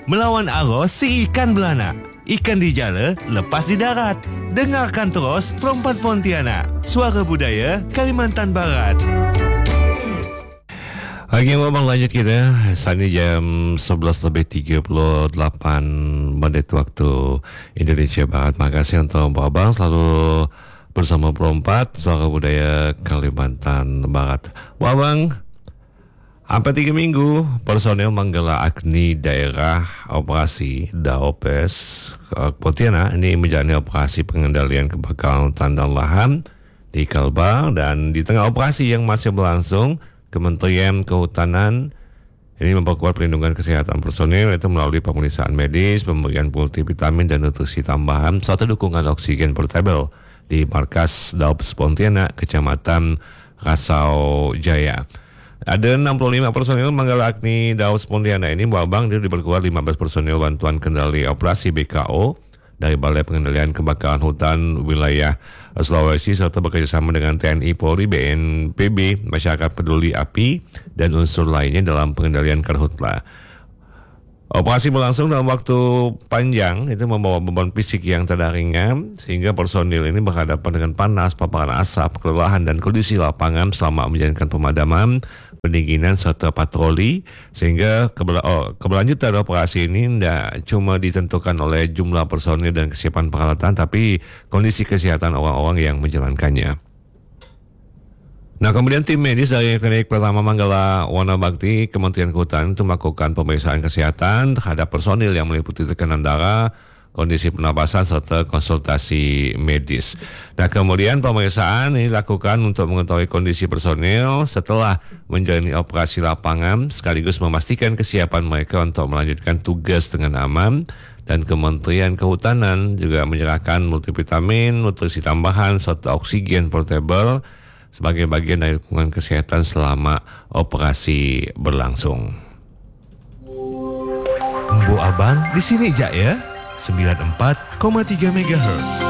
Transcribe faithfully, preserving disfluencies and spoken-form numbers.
Melawan arus si ikan belana. Ikan di jala, lepas di darat. Dengarkan terus Perempat Pontianak. Suara Budaya Kalimantan Barat. Lagi abang lanjut kita. Saat ini jam sebelas lebih tiga puluh delapan menit waktu Indonesia Barat. Makasih untuk abang selalu bersama Perempat Suara Budaya Kalimantan Barat. Abang, hampir tiga minggu, personel menggelar Agni Daerah Operasi DAOPES Pontianak ini menjalani operasi pengendalian kebakaran hutan dan lahan di Kalbar, dan di tengah operasi yang masih berlangsung, Kementerian Kehutanan ini memperkuat perlindungan kesehatan personel itu melalui pemeriksaan medis, pemberian multivitamin dan nutrisi tambahan, serta dukungan oksigen portable di markas DAOPES Pontianak, Kecamatan Rasau Jaya. Ada enam puluh lima personil menggelar Agni DAOPES Pontianak ini, Babang, dia diperkuat lima belas personil bantuan kendali operasi B K O dari Balai Pengendalian Kebakaran Hutan Wilayah Sulawesi, serta bekerjasama dengan T N I, Polri, B N P B, Masyarakat Peduli Api, dan unsur lainnya dalam pengendalian karhutla. Operasi berlangsung dalam waktu panjang, itu membawa beban fisik yang tidak ringan, sehingga personil ini berhadapan dengan panas, paparan asap, kelelahan, dan kondisi lapangan selama menjalankan pemadaman, pendinginan, serta patroli, sehingga kebel- oh, keberlanjutan operasi ini tidak cuma ditentukan oleh jumlah personil dan kesiapan peralatan, tapi kondisi kesehatan orang-orang yang menjalankannya. Nah, kemudian tim medis dari Klinik Pertama Manggala Wana Bakti Kementerian Kehutanan itu melakukan pemeriksaan kesehatan terhadap personil yang meliputi tekanan darah, kondisi pernapasan, serta konsultasi medis. Nah, kemudian pemeriksaan ini dilakukan untuk mengetahui kondisi personil setelah menjalani operasi lapangan, sekaligus memastikan kesiapan mereka untuk melanjutkan tugas dengan aman. Dan Kementerian Kehutanan juga menyerahkan multivitamin, nutrisi tambahan, serta oksigen portable sebagai bagian dari dukungan kesehatan selama operasi berlangsung. Mbo Abang di sini jak ya, sembilan puluh empat koma tiga megahertz.